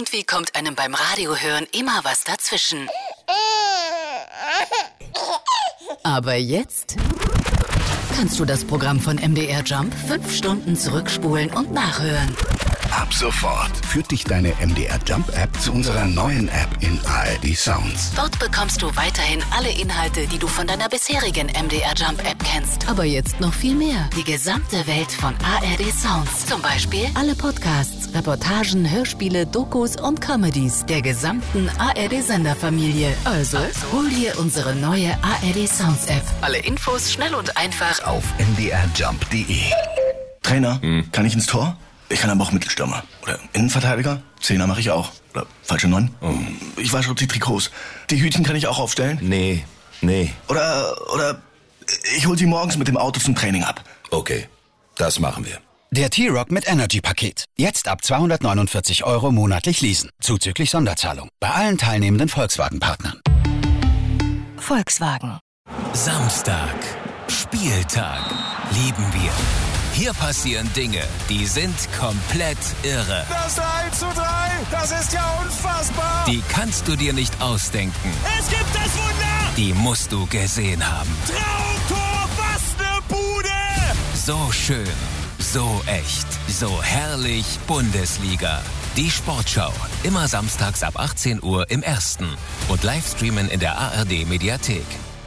Irgendwie kommt einem beim Radiohören immer was dazwischen. Aber jetzt kannst du das Programm von MDR Jump 5 Stunden zurückspulen und nachhören. Ab sofort führt dich deine MDR Jump App zu unserer neuen App in ARD Sounds. Dort bekommst du weiterhin alle Inhalte, die du von deiner bisherigen MDR Jump App kennst. Aber jetzt noch viel mehr. Die gesamte Welt von ARD Sounds. Zum Beispiel alle Podcasts, Reportagen, Hörspiele, Dokus und Comedies der gesamten ARD-Senderfamilie. Also hol dir unsere neue ARD Sounds App. Alle Infos schnell und einfach Auf mdrjump.de. Trainer, kann ich ins Tor? Ich kann aber auch Mittelstürmer. Oder Innenverteidiger. Zehner mache ich auch. Oder falsche 9. Ich wasche die Trikots. Die Hütchen kann ich auch aufstellen? Nee. Oder ich hol sie morgens mit dem Auto zum Training ab. Okay, das machen wir. Der T-Rock mit Energy-Paket. Jetzt ab 249 € monatlich leasen. Zuzüglich Sonderzahlung. Bei allen teilnehmenden Volkswagen-Partnern. Volkswagen. Samstag. Spieltag. Lieben wir. Hier passieren Dinge, die sind komplett irre. Das 1:3, das ist ja unfassbar. Die kannst du dir nicht ausdenken. Es gibt das Wunder. Die musst du gesehen haben. Traumtor, was ne Bude. So schön, so echt, so herrlich Bundesliga. Die Sportschau. Immer samstags ab 18 Uhr im Ersten. Und Livestreamen in der ARD Mediathek.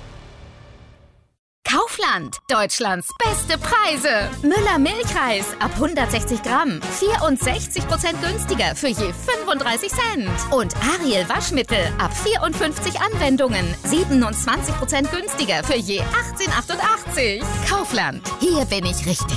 Kaufland, Deutschlands beste Preise. Müller Milchreis ab 160 Gramm, 64% günstiger für je 35 Cent. Und Ariel Waschmittel ab 54 Anwendungen, 27% günstiger für je 18,88. Kaufland, hier bin ich richtig.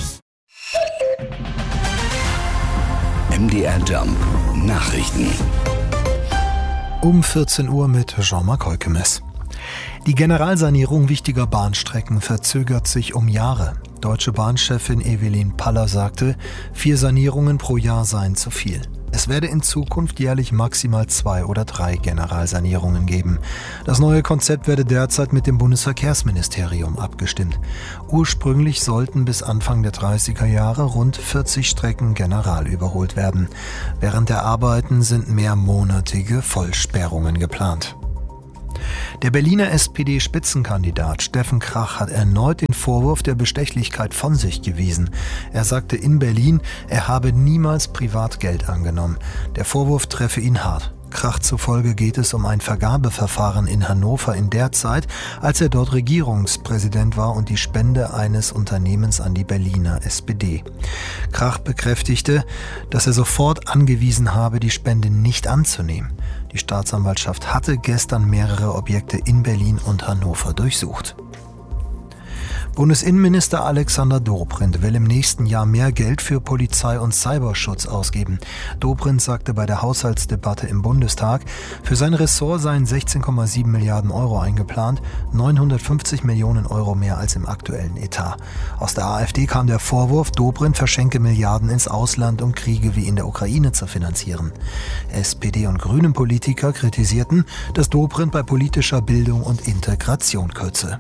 MDR Jump Nachrichten. Um 14 Uhr mit Jean-Marc Heukemes. Die Generalsanierung wichtiger Bahnstrecken verzögert sich um Jahre. Deutsche Bahnchefin Evelyn Paller sagte, 4 Sanierungen pro Jahr seien zu viel. Es werde in Zukunft jährlich maximal 2 oder 3 Generalsanierungen geben. Das neue Konzept werde derzeit mit dem Bundesverkehrsministerium abgestimmt. Ursprünglich sollten bis Anfang der 30er Jahre rund 40 Strecken general überholt werden. Während der Arbeiten sind mehrmonatige Vollsperrungen geplant. Der Berliner SPD-Spitzenkandidat Steffen Krach hat erneut den Vorwurf der Bestechlichkeit von sich gewiesen. Er sagte in Berlin, er habe niemals Privatgeld angenommen. Der Vorwurf treffe ihn hart. Krach zufolge geht es um ein Vergabeverfahren in Hannover in der Zeit, als er dort Regierungspräsident war und die Spende eines Unternehmens an die Berliner SPD. Krach bekräftigte, dass er sofort angewiesen habe, die Spende nicht anzunehmen. Die Staatsanwaltschaft hatte gestern mehrere Objekte in Berlin und Hannover durchsucht. Bundesinnenminister Alexander Dobrindt will im nächsten Jahr mehr Geld für Polizei und Cyberschutz ausgeben. Dobrindt sagte bei der Haushaltsdebatte im Bundestag, für sein Ressort seien 16,7 Milliarden Euro eingeplant, 950 Millionen Euro mehr als im aktuellen Etat. Aus der AfD kam der Vorwurf, Dobrindt verschenke Milliarden ins Ausland, um Kriege wie in der Ukraine zu finanzieren. SPD- und Grünen-Politiker kritisierten, dass Dobrindt bei politischer Bildung und Integration kürze.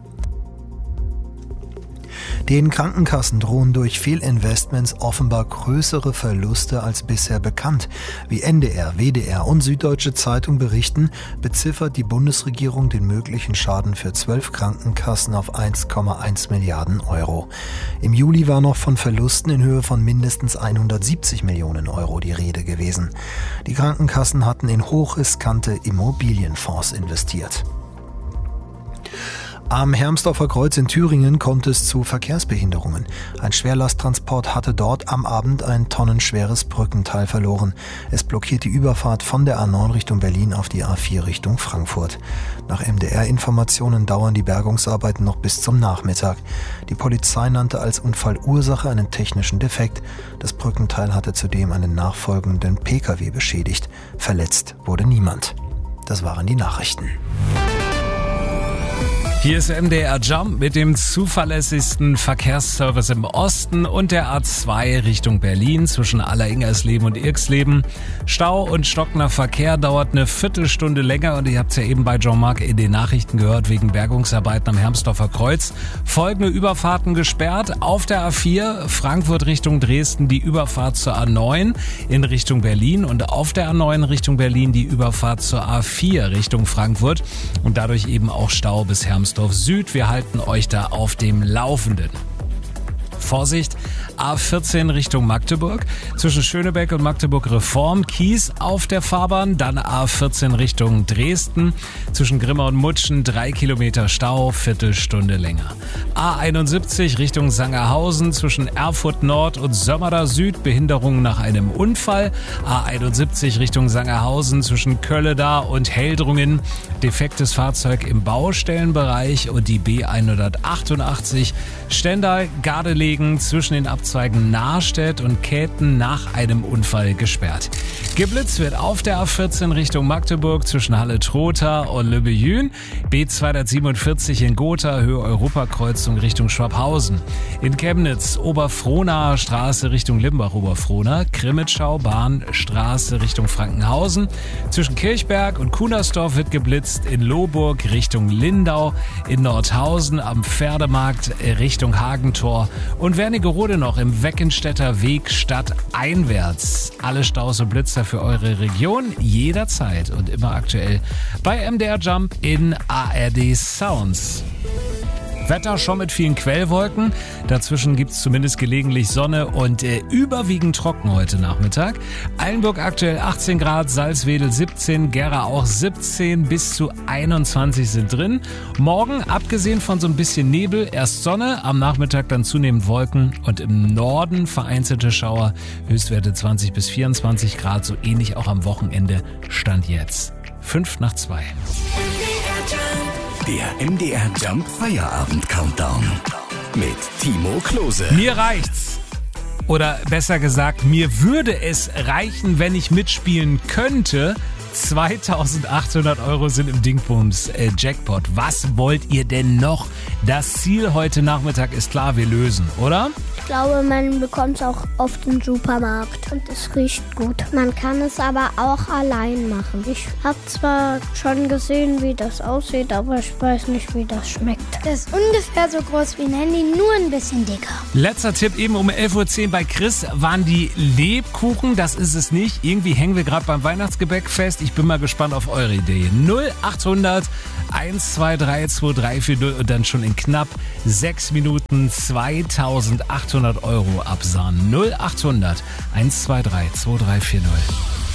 Den Krankenkassen drohen durch Fehlinvestments offenbar größere Verluste als bisher bekannt. Wie NDR, WDR und Süddeutsche Zeitung berichten, beziffert die Bundesregierung den möglichen Schaden für 12 Krankenkassen auf 1,1 Milliarden Euro. Im Juli war noch von Verlusten in Höhe von mindestens 170 Millionen Euro die Rede gewesen. Die Krankenkassen hatten in hochriskante Immobilienfonds investiert. Am Hermsdorfer Kreuz in Thüringen kommt es zu Verkehrsbehinderungen. Ein Schwerlasttransport hatte dort am Abend ein tonnenschweres Brückenteil verloren. Es blockiert die Überfahrt von der A9 Richtung Berlin auf die A4 Richtung Frankfurt. Nach MDR-Informationen dauern die Bergungsarbeiten noch bis zum Nachmittag. Die Polizei nannte als Unfallursache einen technischen Defekt. Das Brückenteil hatte zudem einen nachfolgenden Pkw beschädigt. Verletzt wurde niemand. Das waren die Nachrichten. Hier ist MDR Jump mit dem zuverlässigsten Verkehrsservice im Osten und der A2 Richtung Berlin zwischen Aller-Ingersleben und Irksleben. Stau und stockender Verkehr dauert eine Viertelstunde länger und ihr habt es ja eben bei Jean-Marc in den Nachrichten gehört, wegen Bergungsarbeiten am Hermsdorfer Kreuz. Folgende Überfahrten gesperrt. Auf der A4 Frankfurt Richtung Dresden die Überfahrt zur A9 in Richtung Berlin und auf der A9 Richtung Berlin die Überfahrt zur A4 Richtung Frankfurt und dadurch eben auch Stau bis Hermsdorf Süd. Wir halten euch da auf dem Laufenden. Vorsicht, A14 Richtung Magdeburg, zwischen Schönebeck und Magdeburg Reform, Kies auf der Fahrbahn, dann A14 Richtung Dresden, zwischen Grimma und Mutschen 3 Kilometer Stau, Viertelstunde länger. A71 Richtung Sangerhausen, zwischen Erfurt Nord und Sömmerda Süd, Behinderung nach einem Unfall. A71 Richtung Sangerhausen, zwischen Kölleda und Heldrungen, defektes Fahrzeug im Baustellenbereich und die B188 Stendal-Gardelegen zwischen den Abzweigen Nahrstedt und Käthen nach einem Unfall gesperrt. Geblitzt wird auf der A14 Richtung Magdeburg zwischen Halle-Trotha und Le Bejün, B247 in Gotha, Höhe Europakreuzung Richtung Schwabhausen. In Chemnitz Oberfrohnaer Straße Richtung Limbach-Oberfrohna, Krimitschau Bahnstraße Richtung Frankenhausen. Zwischen Kirchberg und Kunersdorf wird geblitzt, in Lohburg Richtung Lindau, in Nordhausen am Pferdemarkt Richtung Hagentor und Wernigerode noch im Weckenstädter Weg stadteinwärts. Alle Staus und Blitzer für eure Region jederzeit und immer aktuell bei MDR Jump in ARD Sounds. Wetter schon mit vielen Quellwolken. Dazwischen gibt es zumindest gelegentlich Sonne und überwiegend trocken heute Nachmittag. Eilenburg aktuell 18 Grad, Salzwedel 17, Gera auch 17, bis zu 21 sind drin. Morgen, abgesehen von so ein bisschen Nebel, erst Sonne, am Nachmittag dann zunehmend Wolken und im Norden vereinzelte Schauer, Höchstwerte 20 bis 24 Grad, so ähnlich auch am Wochenende, Stand jetzt. 5:02. Der MDR Jump Feierabend Countdown mit Timo Klose. Mir reicht's. Oder besser gesagt, mir würde es reichen, wenn ich mitspielen könnte. 2.800 € sind im Dingsbums Jackpot. Was wollt ihr denn noch? Das Ziel heute Nachmittag ist klar, wir lösen, oder? Ich glaube, man bekommt es auch auf dem Supermarkt und es riecht gut. Man kann es aber auch allein machen. Ich habe zwar schon gesehen, wie das aussieht, aber ich weiß nicht, wie das schmeckt. Das ist ungefähr so groß wie ein Handy, nur ein bisschen dicker. Letzter Tipp eben um 11:10 Uhr bei Chris waren die Lebkuchen. Das ist es nicht. Irgendwie hängen wir gerade beim Weihnachtsgebäck fest. Ich bin mal gespannt auf eure Idee. 0800 123 2340 und dann schon in knapp 6 Minuten 2.800 € absahnen. 0800 123 2340.